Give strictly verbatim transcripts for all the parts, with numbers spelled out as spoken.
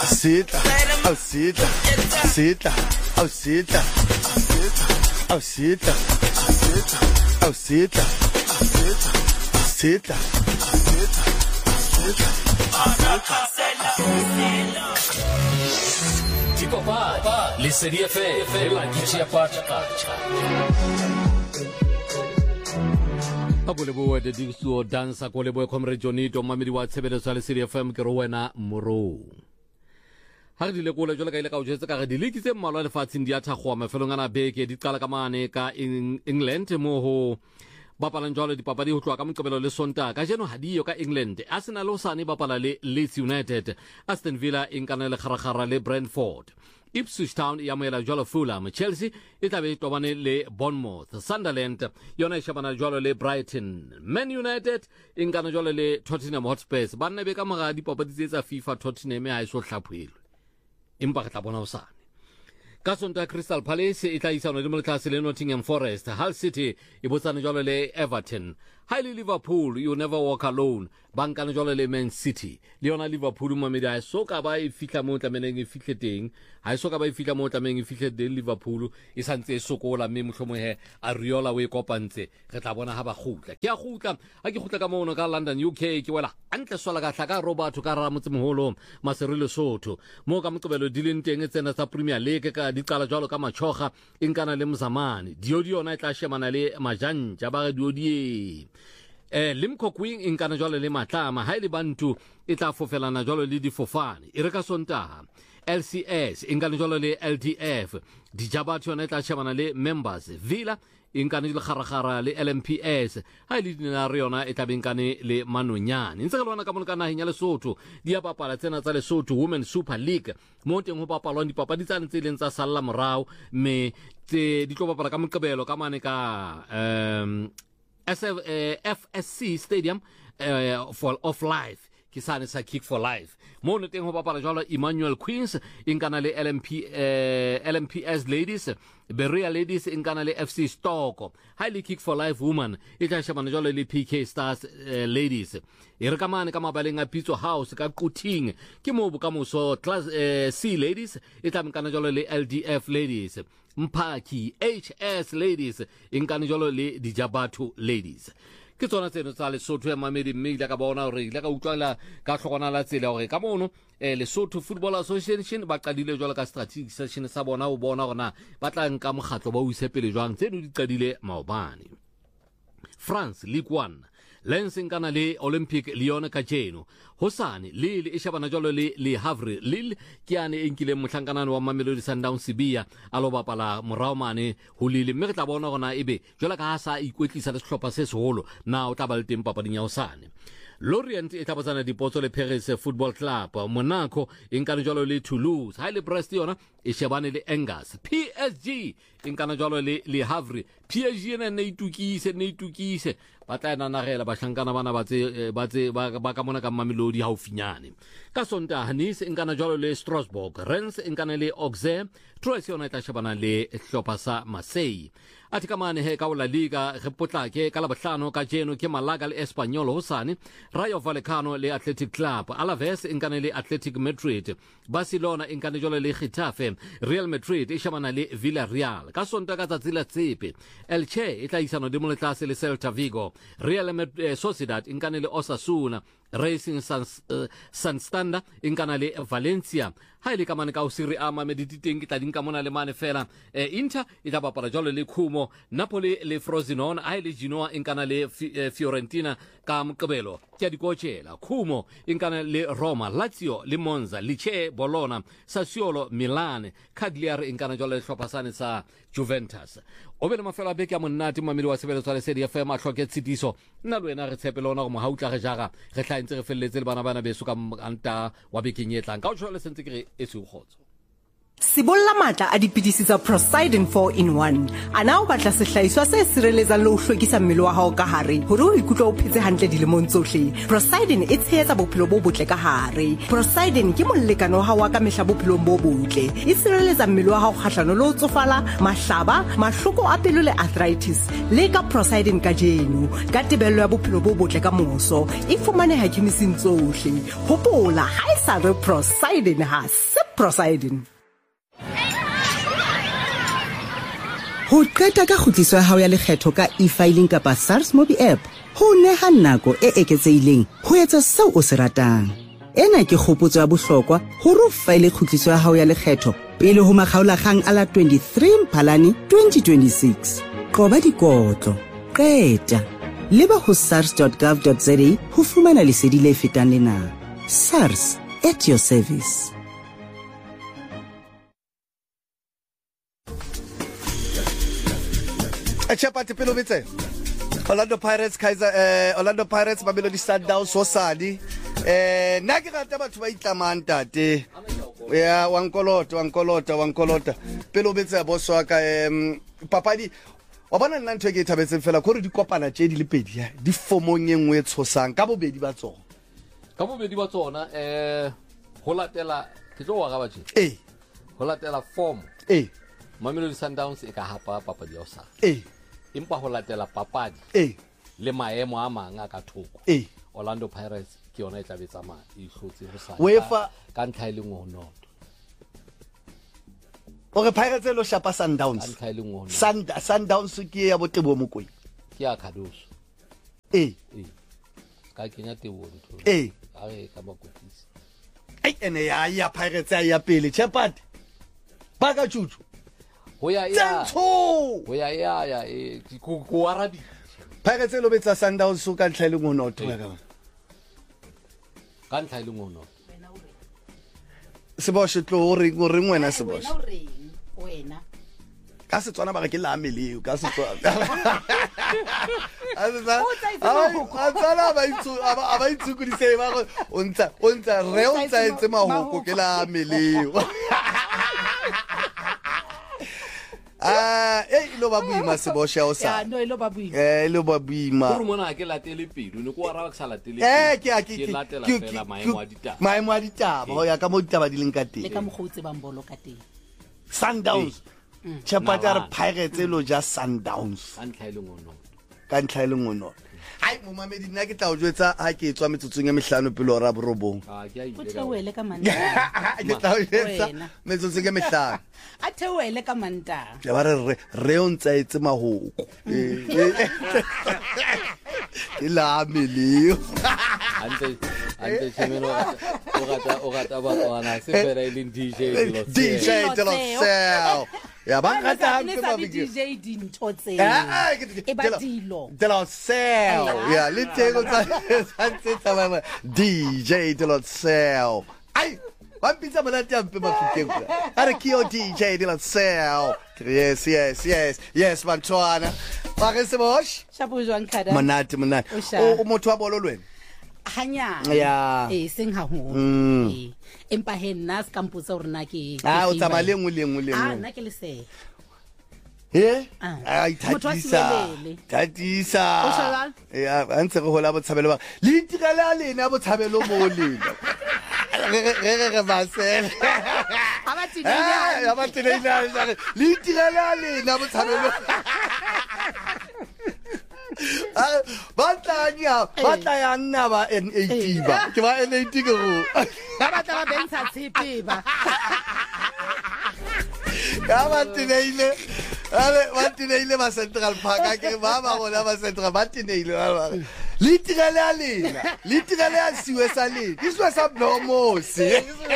Sita, oh sita, sita, oh sita, oh sita, oh sita, sita, Tipo pa, le serie fe, la dice a parte calcia. Abolebo de diso dansa ko lebo comrade Jonito mamedi wa tshebeletso le Serie F M ke ro wena moro. Ha di le go le jole ka ile ka o jetsa ka re di league tse mmalwa le fatsing di a thagwa mafelong ana beke di qala ka mane ka England mo ho bapalang jalo dipapadi ho tloa ka Moqebelo le Sontaga ka jeno ha diyo ka England. Arsenal o sane bapala le Leeds United, Aston Villa e nkana le kharagara le Brentford, Ipswich Town ya moela jalo Fulham, Chelsea e tlabe e tobane le Bournemouth, Sunderland yona e shabana jalo le Brighton, Man United e nkana jalo le Tottenham Hotspur. Banna be ka moga dipapadi tsa FIFA Tottenham ha e so hlaphuelwe empa ka tla bona o sane ka Sontaga Crystal Palace e tla isana le Moltlase le Nottingham Forest, Hull City e botsana jalo le Everton, highly Liverpool you never walk alone bankana jalo le Man City le yona Liverpool mo media so ka ba e fitla mo tlameneng e fitle teng ha so ka ba e fitla mo tlameneng e fitle de Liverpool e santse e sokola mme mohlomonghe Ariola we kopantse re tla bona ha ba gutla ke a gutla ha ke gutla ka mono ka London U K ke wela antle swala ka hlaka Robert ka ra motse moholo Maserelo Lesotho mo ka Moqebelo di leng teng tsena tsa Premier League ka di qala jalo ka Machoga e nkana le Mzamani Diodi yona e tla shemana le Majanja ba Diodi eh Limco Queen in kana jalo le Matlama ha ile bantu e tla fofelana jalo le difofane e re ka Sontaga L C S in kana jalo le L D F Dijabathi yona e tla shebana le Members, Villa in kana le kharagara le L M P S ha ile dina re yona e tla benkane le Manonyane ntse ka lona ka mona kana hinya Lesotho di a papala tsena tsa Lesotho Women's Super League mo teng ho papalwa dipapadi tsane tse leng tsa salla morao me tse di tlo papala ka Moqebelo ka mane ka um S F, uh, F S C Stadium uh, for of Life kisane sa Kick for Life mo ne teng ho bapala jalo Emmanuel Queens in kana le L M P uh, L M P S Ladies, Berea Ladies in kana le F C Stoko, highly Kick for Life Woman e tla shebana jalo le P K Stars uh, Ladies e re ka mane ka mabaleng a Pitso House ka Quting ke mo bokamoso class uh, C Ladies e tla nkana jalo le L D F Ladies, Mpaki H S Ladies in kana jalo le Dijabathi Ladies ke tsona tseno tsa Lesotho ya mamedi mme ka bona hore ile ka utlwala ka hlogona la tsela hore ka mono eh Lesotho Football Association ba qadile jwalo ka strategic session sa bona o bona hore na ba tla nka mokgatlo ba o ise pele jwang tseno di qadile maobane. France Ligue one Lens nkana le Olympic Lyon ka jeno hosane Lille e shabana jalo le Le Havre. Lille ke ane enkile mohlankana wa Mamelodi Sundowns Sibiya alo bapala morao mane ho Lille mme re tla bona gona ebe jwala ka ha sa ikwetlisa le sehlopha se seholo na o tla ba le teng papading ya hosane. Lorient e tla botsana dipotso le Paris Football Club, Monaco e nkana jalo le Toulouse, ha ile Brest yona e shebane le Angers, P S G e nkana jalo le Le Havre. P S G ena ne itukise ne itukise ba tla nana gela ba hlankana bana ba tse ba tse ba ka mona ka Mamelodi haufinyane ka Sontaga Nice e nkana jalo le Strasbourg, Rennes e nkana le Auxerre, Troyes yona e tla shebana le hlopha sa Marseille. Athi ka mane he ka La Liga re potlake ka Labohlano ka jeno ke Malaga le Espanyol hosane, Rayo Vallecano le Athletic Club, Alaves e nkana le Athletic Madrid, Barcelona e nkana jalo le Getafe, Real Madrid e shebana le Villarreal ka Sontaga tsa tsela tsepe. Elche e tla isana le Moltlase le Celta Vigo, Real eh, Sociedad e nkana le Osasuna, Racing Sans, uh, Santander e nkana le Valencia. Ha ile ka mane ka o Serie A mamedi teng ke tla dinka mona le mane fela eh, Inter e tla bapala jalo le Como, Napoli le Frosinone, ha ile Genoa e nkana le eh, Fiorentina ka Moqebelo ke a dikotshela, Como e nkana le Roma, Lazio le Monza, Lecce Bologna, Sassuolo Milan, Cagliari e nkana jalo le hlopha sane sa Juventus. O be le mafelo a beke a monate mamedi wa sebeletso le Serie F M a hloke tshitiso nna le wena re tshepele ona go mo hautla ge jaga ge tla ntse re felletse le bana bana beso ka anta wa bekeng e tlang ka o tshwara le sentse ke re e se o khotso. Sibolla matla a dipidisi tsa Prosidin four in one. Ana o batla sehlahiswa se sireletsang le ho hlwekisa mmele wa hao ka hare hore o ikutlwe o phetse hantle dilemong tsohle. Prosidin e tshehetsa bophelo bo botle ka hare. Prosidin ke molekane wa hao wa ka mehla bophelong bo botle. E sireletsa mmele wa hao kgahlano le ho tsofala, mahlaba, mahloko a pelo le arthritis. Le ka Prosidin ka jeno, ka tebello ya bophelo bo botle ka moso. E fumaneha khemising tsohle. Hopola, ha e sa re Prosidin ha se Prosidin. Ho qeta ka khutliso ya hao ya lekgetho ka e-filing kapa SARS Mobi app, ho neha nako e eketsehileng ho etsa seo o se ratang. Ena ke kgopotso ya bohlokwa hore o file khutliso ya hao ya lekgetho pele ho makgaolakgang a la twenty-three Mphalane twenty twenty-six. Qoba dikotlo, qeta. Leba ho sars dot gov dot za ho fumana lesedi le fetang lena. SARS, at your service. Chapati Pelobitse. Orlando Pirates Kaiser eh Orlando Pirates Mamelodi Sundowns Sosadi. Eh na ke rata batho ba itlamang tate. Ya wankolota wankolota wankolota. Pelobitse boss wa ka em papadi wa bona nna ntwe ke thabetse fela gore di kopana tše di le pedi ya di formong e nngwe tshosang ka bobedi ba tsona. Ka bobedi ba tsona eh ho latela ke tlo wa ga batho. Eh ho latela form. Eh Mamelodi Sundowns e ka hapa papadi ya osa. Eh Impa ho latela papadi eh le maemo a mang a ka thoko. Eh Orlando Pirates ke yona e tla betsa ma e hlotse ho sa UEFA ka ntlha ile ngo noto. Ore Pirates lo shapa Sundowns. Ntlha ile ngo noto. Sund Sundowns ke ya botebo mokoyi. Ke ya Khadoso. Eh Eh ka kenya tebo ntho. Eh a re ka makotisi. ai ene ya ya Pirates ya pele Chapati. Baka chuchu. Ho ya ya ho ya ya ya e ku ku arabi Pirates lo betsa Sundowns so ka ntlha ile ngo noto ka ntlha ile ngo noto se bo se tlo re go re ngwena se bo Wena ka se tswana ba ke la meleo ka se tswana a tsana ba itsu a ba itsu ku di se ba o ntsa o ntsa re o ntsa etse mahoko ke la meleo. Ah, eh lo ba buima se bo sha o sa. Ya no lo ba buima. Eh lo ba buima. Go mona ke latele pelo ne ko ara ka sa latele. Eh ke a ke ke latela fela maemo a ditaba. Maemo a ditaba ho ya ka mo ditaba di leng ka teng. Le ka mogotse bang bolo ka teng. Sundowns. Chapati are Pirates lo ja Sundowns. Ka ntlha ile ngono. Ka ntlha ile ngono. Hai mo mamedi nna ke tla o jwetsa ha ke tswa metsotsong ya mehlano pelo ra borobong. Ah ke a ile. O thewele ka manta. Ke tla o jwetsa metsotsong ya mehlano. A thewele ka manta. Ya ba re re o ntsa etse mahoko. Ke la meleo. Ante ante chemeno o gata o gata ba tswana se fera ile D J Dilo. D J Dilo sell. Ya ba rata hampe ba D J dintho tse. E ba dilo. Dilo sell. Ya le tego tsa tsa tsa ba D J Dilo sell. Ai ba mpitsa monate hampe ba fiteng kwa. Are ke o D J Dilo sell. Yes yes yes yes Bantwana. Ba re se bosh. Shapo jwang khada. Monate monate. O motho wa bolo lwena. Hanya ya eh seng ha ho eh empa he nna se kampotsa hore na ke ah o tsama le ngwe le ngwe le ngwe ah nna ke le se eh ai thatisa thatisa ya antse go hola botshabelo ba le itirela lena botshabelo mo lena re re re ba se abati ya ba tile ina le itirela lena botshabelo ah batanya bataya nna ba N eighty ba ke ba N eighty ke go ba batla ba bentsha tshepe ba ka ba tineile ale ba tineile ba Central Park ke ba ba gona ba Central ba tineile ba le tirele a lena le tirele a siwe sa lena ke swa sa nomosi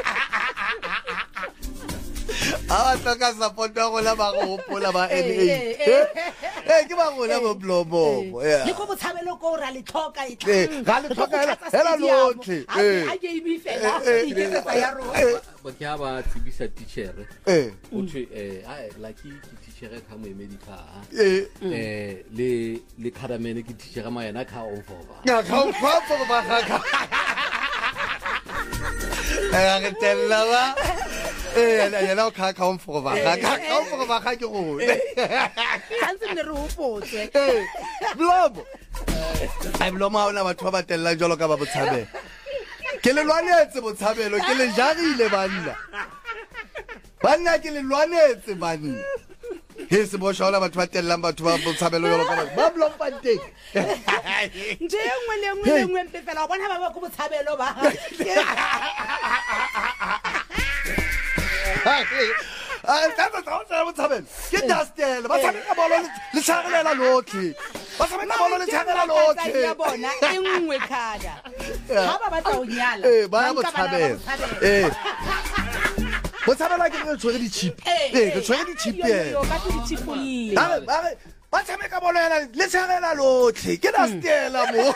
awa toka support go la ba go pola ba N eight eh ke ba go la bo blobo ya le go botshabelo ko ra le tlhoka e eh ga le tlhoka hela lotlhe eh a game fela e ke tsa ya ro ba ke ba tsibisa teacher eh o thwe eh a lucky ke teacher ka mo medical eh eh le le Khadamene ke teacher ma yena ka over ba ya ka over ba ga ka eh ga tella ba Eh yena o kha kha mfoko ba kha kha mfoko ba kha ke go. Tsantseng le re hopotswe. Eh Blobo. Ai Blomo ha ona batho ba batella jalo ka ba botshabelo. Ke le lwanetse botshabelo ke le jarile banna. Banna ke le lwanetse banna. He se bo shola batho ba tellang batho ba botshabelo jalo ka ba. Ba Blompanteng. Nje engwe le engwe le engwe mpefela o bona ba ba go botshabelo ba. Ah, tata tata botshabelo. Ke dastela, ba tshameka bolo le tshagelela lotlhe. Ba tshameka bolo le tshagelela lotlhe. Ya bona engwe khada. Ha ba batla o nyala. Eh, ba botshabelo. Eh. Botshabelo ke re tshwere di chip. Eh, ke tshwere di chip eh. Yo ka di chipulle. Ba ba ba tshameka bolo le tshagelela lotlhe. Ke dastela mo.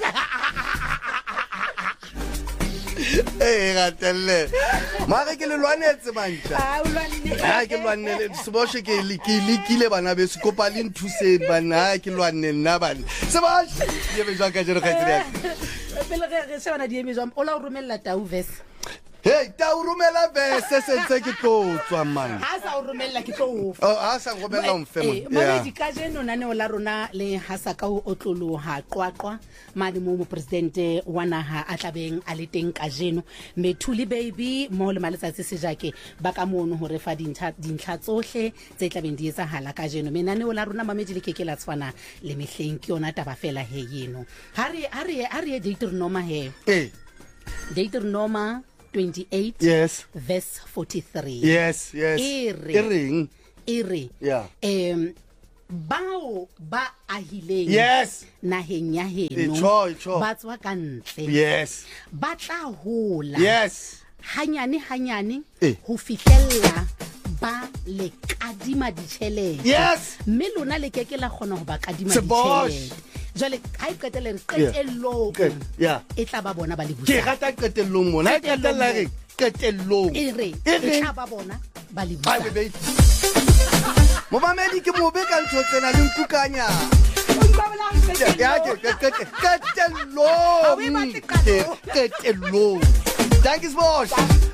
Eh gatelle mare ke le lwanetse mantla Ha o lwanne. ha ke lwanne se boshe ke le ke lekile bana be se kopa le nthuse bana ke lwanne nna bana se boshe ye be jwa ka jero ka tsira Pele re re shebana di emejwa o la o romella tau verse. hey ta o romela bese se ntse ke tlotswa man Ha sa o romella ke tlo o fa. oh a sa ngobela mfe mo Mama di ka jeno nane o la rona le hasa ka o otloloha qwaqwa mane mo mo president wa naha a tlabeng a le teng ka jeno Methuli baby mo le maletsatsi se jake ba ka mono hore fa dintlha dintlha tsohle tse tlabeng di etsahala ka jeno menane o la rona mamedi le keke la tshwana le mehleng ke yona taba fela he yeno ha re ha re ha re Deuteronoma he eh Deuteronoma twenty-eight yes verse forty-three yes yes Ere. e reng ere yeah em bao ba ahileng yes naheng ya heno Itsho, itsho. ba tswa ka ntle yes ba tla hola yes hanyane hanyane Eh. ho fihlella ba le kadima ditjhelete yes mme lona le keke la kgona ho ba kadima Sebosh. ditjhelete jwale ha e qetelle re Yeah. qetellong Okay, yeah. e tla ba bona ba le ke busa rata qetellong mona e qetella re qetellong e re e e reng tla ba bona ba le Ai busa bebe. Momamedi ke mobe ka ntho tsena le nkukanya. Ya ke ke ke qetellong. Ha o e batle qalong. Qetellong. Thank you so much.